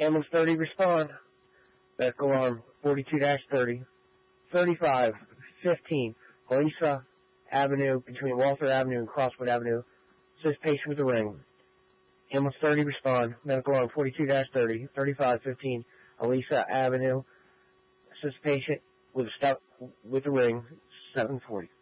Ambulance 30, respond. Medical alarm 42-30. 3515 Lisa Avenue, between Walther Avenue and Crosswood Avenue. Says patient with a ring. Ambulance 30, respond. Medical alarm 42-30. 3515 Elisa Avenue. Says patient with a ring. 740.